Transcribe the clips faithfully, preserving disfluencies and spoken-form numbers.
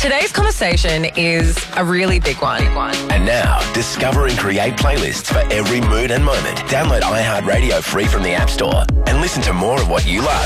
Today's conversation is a really big one. Big one. And now, discover and create playlists for every mood and moment. Download iHeartRadio free from the App Store and listen to more of what you love.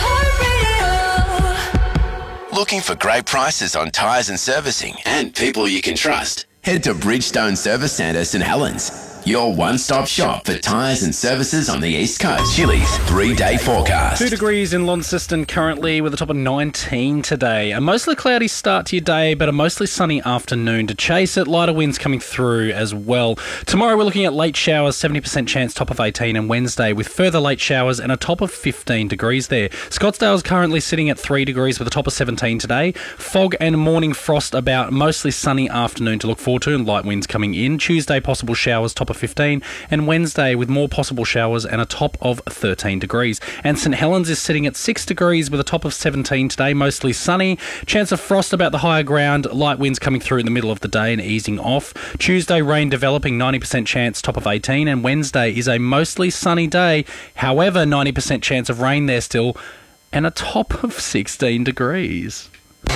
iHeartRadio. Looking for great prices on tyres and servicing and people you can trust? Head to Bridgestone Service Centre St Helens, your one-stop shop for tyres and services on the East Coast. Chili's three-day forecast. Two degrees in Launceston currently with a top of nineteen today. A mostly cloudy start to your day, but a mostly sunny afternoon to chase it. Lighter winds coming through as well. Tomorrow we're looking at late showers, seventy percent chance, top of eighteen, and Wednesday with further late showers and a top of fifteen degrees there. Scottsdale's currently sitting at three degrees with a top of seventeen today. Fog and morning frost about, mostly sunny afternoon to look forward to and light winds coming in. Tuesday possible showers, top of fifteen, and Wednesday with more possible showers and a top of thirteen degrees. And St Helens is sitting at six degrees with a top of seventeen today, mostly sunny. Chance of frost about the higher ground, light winds coming through in the middle of the day and easing off. Tuesday rain developing, ninety percent chance, top of eighteen, and Wednesday is a mostly sunny day, however ninety percent chance of rain there still, and a top of sixteen degrees.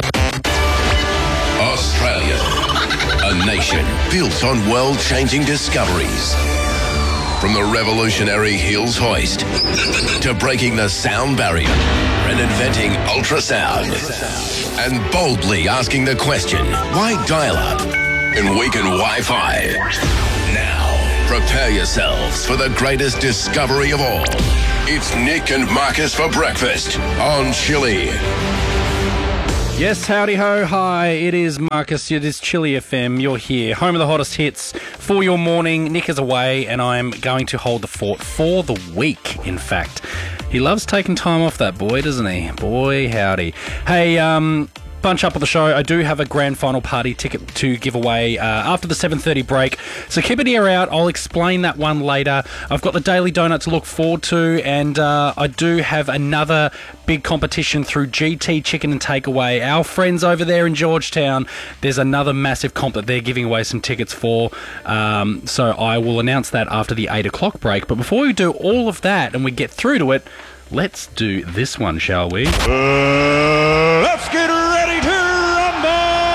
Australia, a nation built on world-changing discoveries. From the revolutionary Hills hoist to breaking the sound barrier and inventing ultrasound and boldly asking the question, why dial-up and weaken Wi-Fi? Now, prepare yourselves for the greatest discovery of all. It's Nick and Marcus for breakfast on Chili. Yes, howdy ho, hi, it is Marcus, it is Chili F M, you're here, home of the hottest hits for your morning. Nick is away and I'm going to hold the fort for the week, in fact. He loves taking time off, that boy, doesn't he? Boy, howdy. Hey, um... bunch up on the show. I do have a grand final party ticket to give away uh, after the seven thirty break. So keep an ear out. I'll explain that one later. I've got the Daily Donut to look forward to, and uh, I do have another big competition through G T Chicken and Takeaway. Our friends over there in Georgetown, there's another massive comp that they're giving away some tickets for. Um, so I will announce that after the eight o'clock break. But before we do all of that and we get through to it, let's do this one, shall we? Uh, let's get ready to rumble!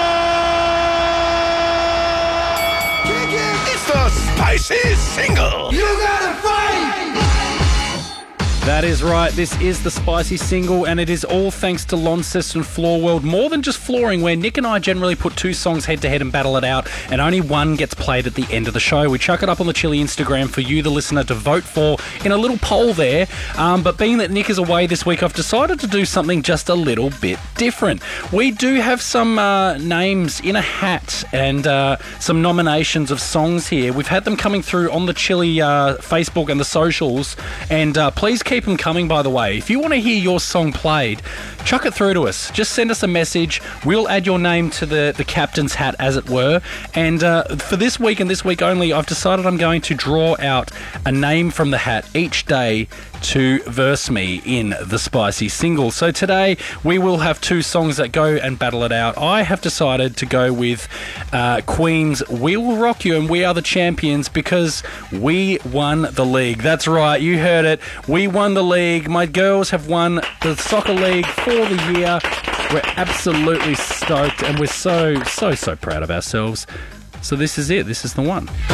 It's the spicy single. You gotta fight! That is right. This is the spicy single, and it is all thanks to Launceston Floor World. More than just flooring, where Nick and I generally put two songs head-to-head and battle it out, and only one gets played at the end of the show. We chuck it up on the Chili Instagram for you, the listener, to vote for in a little poll there. Um, but being that Nick is away this week, I've decided to do something just a little bit different. We do have some uh, names in a hat and uh, some nominations of songs here. We've had them coming through on the Chili uh, Facebook and the socials, and uh, please keep Keep them coming, by the way. If you want to hear your song played, chuck it through to us. Just send us a message. We'll add your name to the, the captain's hat, as it were. And uh, for this week and this week only, I've decided I'm going to draw out a name from the hat each day to verse me in the spicy single. So today we will have two songs that go and battle it out. I have decided to go with uh, Queen's We Will Rock You and We Are the Champions because we won the league. That's right, you heard it. We won the league. My girls have won the soccer league for the year. We're absolutely stoked and we're so, so, so proud of ourselves. So this is it. This is the one.